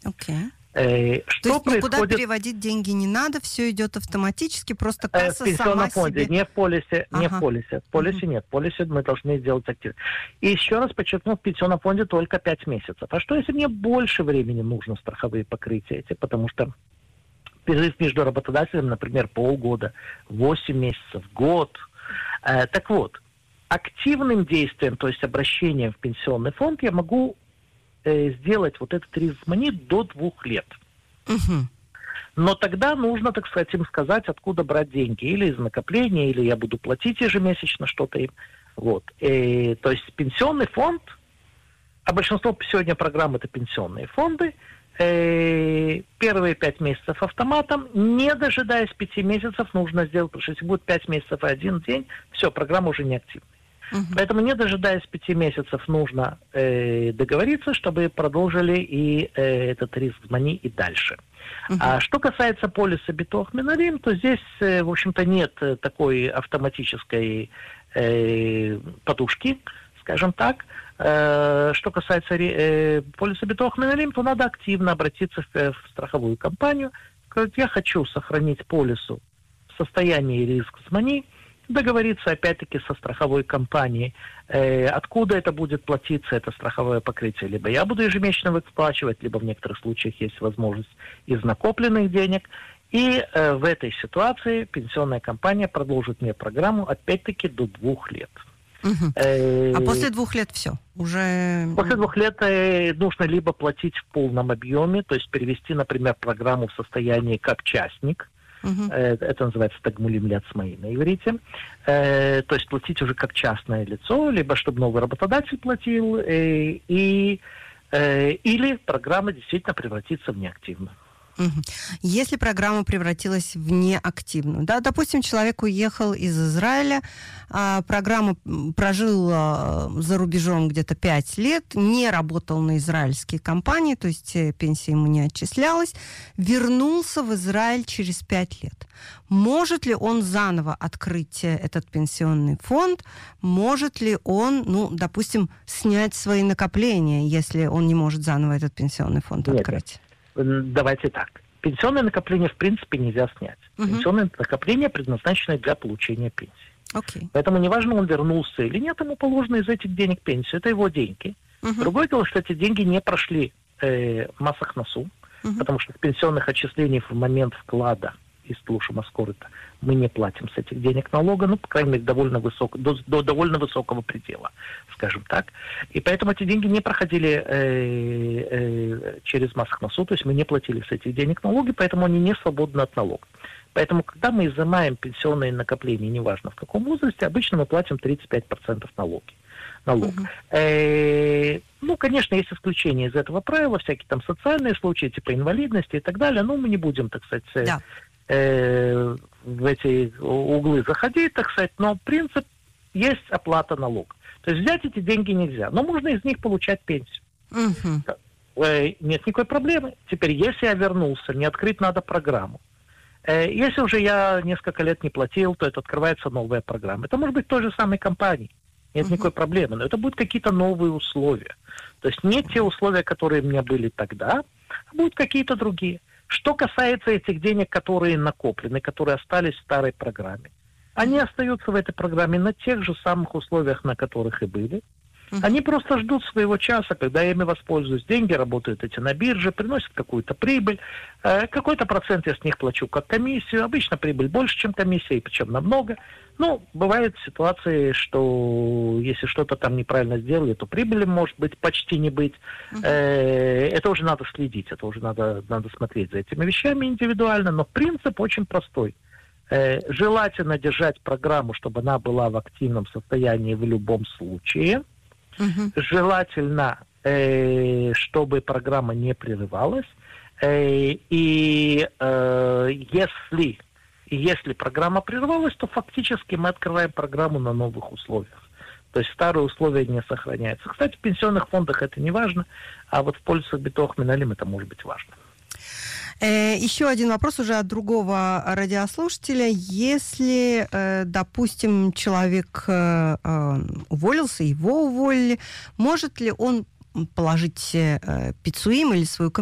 Окей. Что То есть происходит... никуда переводить деньги не надо, все идет автоматически, просто касса в пенсионном сама фонде, себе... не в полисе, не в полисе. В полисе нет, в полисе мы должны сделать активно. И еще раз подчеркну, в пенсионном фонде только 5 месяцев. А что, если мне больше времени нужно страховые покрытия эти? Потому что перерыв между работодателем, например, полгода, 8 месяцев, год. Так вот, активным действием, то есть обращением в пенсионный фонд, я могу сделать вот этот риск money до 2 лет. Но тогда нужно, так сказать, им сказать, откуда брать деньги. Или из накопления, или я буду платить ежемесячно что-то им. Вот. То есть пенсионный фонд, а большинство сегодня программ это пенсионные фонды, первые 5 месяцев автоматом, не дожидаясь 5 месяцев, нужно сделать, потому что если будет 5 месяцев и 1 день, все, программа уже не активна. Поэтому, не дожидаясь 5 месяцев, нужно договориться, чтобы продолжили и этот риск money и дальше. А что касается полиса Битох Миналим, то здесь, в общем-то, нет такой автоматической подушки, скажем так. Что касается полиса Битох Миналим, то надо активно обратиться в страховую компанию, сказать, я хочу сохранить полису в состоянии риск money, договориться опять-таки со страховой компанией, откуда это будет платиться, это страховое покрытие. Либо я буду ежемесячно выплачивать, либо в некоторых случаях есть возможность из накопленных денег. И в этой ситуации пенсионная компания продолжит мне программу опять-таки до 2 лет. А после 2 лет все? Уже... После 2 лет нужно либо платить в полном объеме, то есть перевести, например, программу в состояние как частник. Это называется тагмулим ляцмаи на иврите. То есть платить уже как частное лицо, либо чтобы новый работодатель платил, или программа действительно превратится в неактивную. Если программа превратилась в неактивную, да, допустим, человек уехал из Израиля, программа прожил за рубежом где-то 5 лет, не работал на израильские компании, то есть пенсия ему не отчислялась, вернулся в Израиль через 5 лет. Может ли он заново открыть этот пенсионный фонд? Может ли он, допустим, снять свои накопления, если он не может заново этот пенсионный фонд открыть? Давайте так. Пенсионное накопление в принципе нельзя снять. Пенсионное накопление предназначено для получения пенсии. Поэтому неважно, он вернулся или нет, ему положено из этих денег пенсию. Это его деньги. Другое дело, что эти деньги не прошли мас акнасу, потому что с пенсионных отчислений в момент вклада из Тлуша Маскорита мы не платим с этих денег налога, по крайней мере, до довольно высокого предела, скажем так. И поэтому эти деньги не проходили через мас акнасу, то есть мы не платили с этих денег налоги, поэтому они не свободны от налога. Поэтому, когда мы изымаем пенсионные накопления, неважно в каком возрасте, обычно мы платим 35% налог. Конечно, есть исключения из этого правила, всякие там социальные случаи, типа инвалидности и так далее, но мы не будем, так сказать, в эти углы заходить, так сказать, но принцип есть оплата налога. То есть взять эти деньги нельзя, но можно из них получать пенсию. Нет никакой проблемы. Теперь, если я вернулся, мне открыть надо программу. Если уже я несколько лет не платил, то это открывается новая программа. Это может быть той же самой компании. Нет никакой проблемы, но это будут какие-то новые условия. То есть не те условия, которые у меня были тогда, а будут какие-то другие. Что касается этих денег, которые накоплены, которые остались в старой программе, они остаются в этой программе на тех же самых условиях, на которых и были. Они просто ждут своего часа, когда я ими воспользуюсь. Деньги работают эти на бирже, приносят какую-то прибыль. Какой-то процент я с них плачу как комиссию. Обычно прибыль больше, чем комиссия, и причем намного. Бывают ситуации, что если что-то там неправильно сделали, то прибыли может быть почти не быть. Это уже надо следить, это уже надо смотреть за этими вещами индивидуально. Но принцип очень простой. Желательно держать программу, чтобы она была в активном состоянии в любом случае. Желательно, чтобы программа не прерывалась. И если программа прервалась, то фактически мы открываем программу на новых условиях. То есть старые условия не сохраняются. Кстати, в пенсионных фондах это не важно, а вот в полисах Битох Миналим это может быть важно. Еще один вопрос уже от другого радиослушателя. Если, допустим, человек уволился, его уволили, может ли он положить пицуим или свою